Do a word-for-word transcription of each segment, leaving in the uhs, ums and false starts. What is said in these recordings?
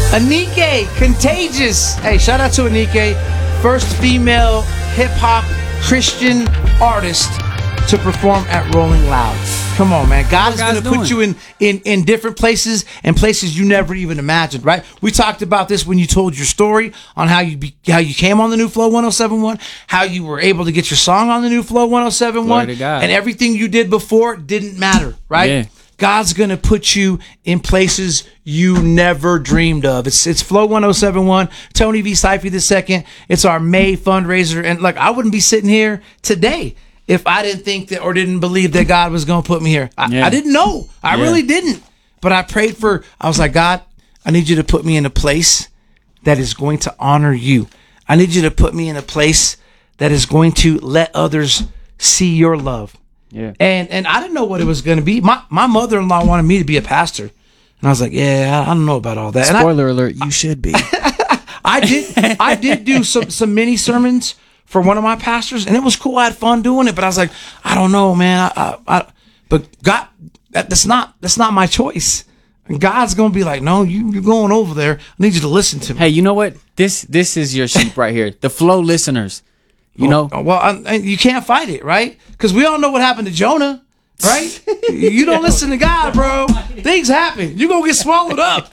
Anike, Contagious. Hey, shout out to Anike, first female hip-hop Christian artist to perform at Rolling Loud. Come on, man. God is going to put you in, in, in different places and places you never even imagined, right? We talked about this when you told your story on how you be, how you came on the new Flow one oh seven point one, how you were able to get your song on the new Flow one oh seven point one, and everything you did before didn't matter, right? Yeah. God's going to put you in places you never dreamed of. It's it's Flow one oh seven point one, Tony V. Syfy the second. It's our May fundraiser. And like, I wouldn't be sitting here today if I didn't think that or didn't believe that God was going to put me here. I, yeah. I didn't know. I yeah. really didn't. But I prayed for, I was like, God, I need you to put me in a place that is going to honor you. I need you to put me in a place that is going to let others see your love. Yeah. And and I didn't know what it was going to be. My my mother-in-law wanted me to be a pastor. And I was like, yeah, I don't know about all that. Spoiler I, alert, you should be. I did I did do some, some mini sermons for one of my pastors, and it was cool. I had fun doing it, but I was like, I don't know, man. I, I, I but God, that, that's not that's not my choice. And God's going to be like, no, you, you're going over there. I need you to listen to me. Hey, you know what? This this is your sheep right here. The Flow listeners. You know, oh, well, I, you can't fight it, right? Because we all know what happened to Jonah, right? You don't listen to God, bro. Things happen. You're going to get swallowed up.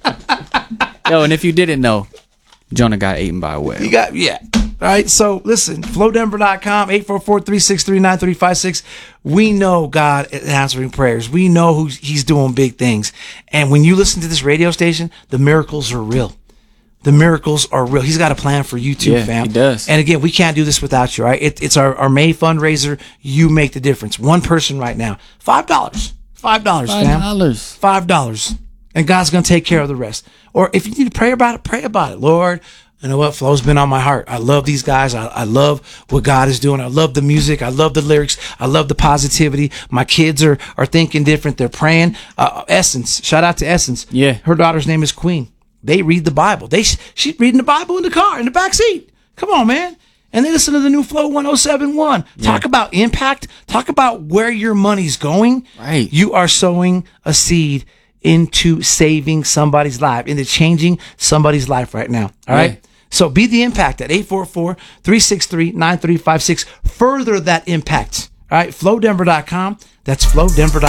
Yo, and if you didn't know, Jonah got eaten by a whale. You got, yeah. All right, so listen, flow denver dot com, eight four four, three six three, nine three five six. We know God is answering prayers. We know who He's doing big things. And when you listen to this radio station, the miracles are real. The miracles are real. He's got a plan for you too, yeah, fam. He does. And again, we can't do this without you, right? It, it's our, our May fundraiser. You make the difference. One person right now. Five dollars. Five dollars, fam. Five dollars. Five dollars. And God's going to take care of the rest. Or if you need to pray about it, pray about it. Lord, you know what? Flow's been on my heart. I love these guys. I, I love what God is doing. I love the music. I love the lyrics. I love the positivity. My kids are, are thinking different. They're praying. Uh, Essence. Shout out to Essence. Yeah. Her daughter's name is Queen. They read the Bible. They she's reading the Bible in the car, in the back seat. Come on, man. And they listen to the new Flow one oh seven point one. Yeah. Talk about impact. Talk about where your money's going. Right. You are sowing a seed into saving somebody's life, into changing somebody's life right now. All right. Yeah. So be the impact at eight four four, three six three, nine three five six. Further that impact. All right. flow denver dot com. That's flow denver dot com.